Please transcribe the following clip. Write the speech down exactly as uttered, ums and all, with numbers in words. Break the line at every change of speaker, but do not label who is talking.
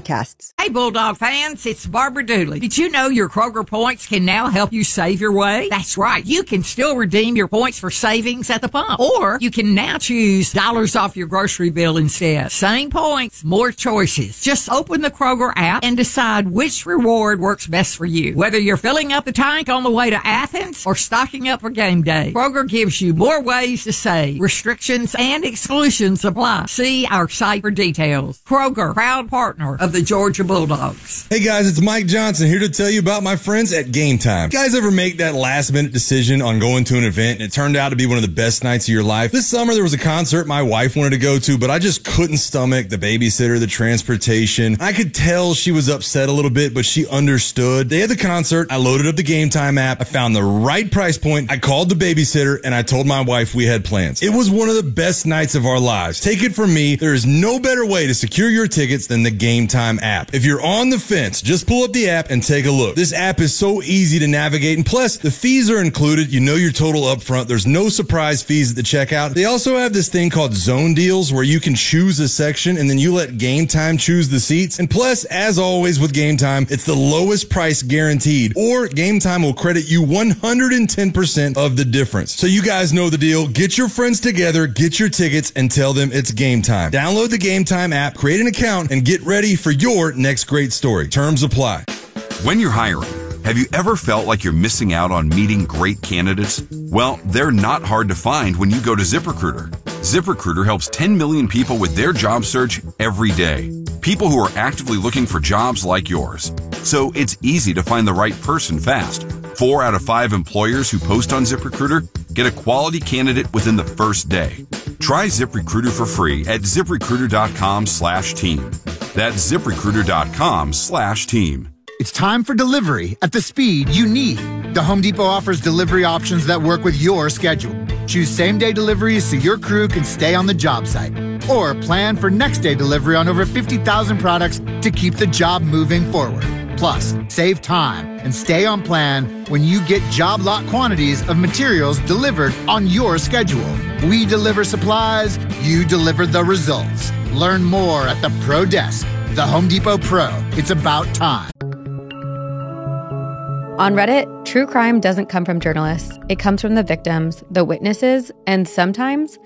podcasts.
Hey, Bulldog fans, it's Barbara Dooley. Did you know your Kroger points can now help you save your way? That's right. You can still redeem your points for savings at the pump. Or you can now choose dollars off your grocery bill instead. Same points, more choices. Just open the Kroger app and decide which reward works best for you. Whether you're filling up the tank on the way to Athens or stocking up for game day, Kroger gives you more ways to save. Restrictions and exclusions apply. See our site for details. Kroger, proud partner of the Georgia Bulldogs.
Hey guys, it's Mike Johnson here to tell you about my friends at Game Time. You guys ever make that last minute decision on going to an event and it turned out to be one of the best nights of your life? This summer there was a concert my wife wanted to go to, but I just couldn't stomach the babysitter, the transportation. I could tell she was upset a little bit, but she understood. Day of the concert, I loaded up the Game Time app. I found the right price point. I called the babysitter and I told my wife we had plans. It was one of the best nights of our lives. Take it from me, there is no better way to secure your tickets than the Game Time app. If you're on the fence, just pull up the app and take a look. This app is so easy to navigate, and plus, the fees are included. You know your total up front. There's no surprise fees at the checkout. They also have this thing called Zone Deals where you can choose a section and then you let Game Time choose the seats. And plus, as always with Game Time, it's the lowest price guaranteed, or Game Time will credit you one hundred ten percent of the difference. So you guys know the deal. Get your friends together, get your tickets, and tell them it's Game Time. Download the Game Time app, create an account, and get ready for your next great story. Terms apply.
When you're hiring, have you ever felt like you're missing out on meeting great candidates? Well, they're not hard to find when you go to ZipRecruiter. ZipRecruiter helps ten million people with their job search every day. People who are actively looking for jobs like yours. So it's easy to find the right person fast. Four out of five employers who post on ZipRecruiter get a quality candidate within the first day. Try ZipRecruiter for free at ZipRecruiter.com slash team. That's ZipRecruiter.com slash team.
It's time for delivery at the speed you need. The Home Depot offers delivery options that work with your schedule. Choose same-day deliveries so your crew can stay on the job site. Or plan for next-day delivery on over fifty thousand products to keep the job moving forward. Plus, save time and stay on plan when you get job lot quantities of materials delivered on your schedule. We deliver supplies, you deliver the results. Learn more at the Pro Desk. The Home Depot Pro. It's about time.
On Reddit, true crime doesn't come from journalists. It comes from the victims, the witnesses, and sometimes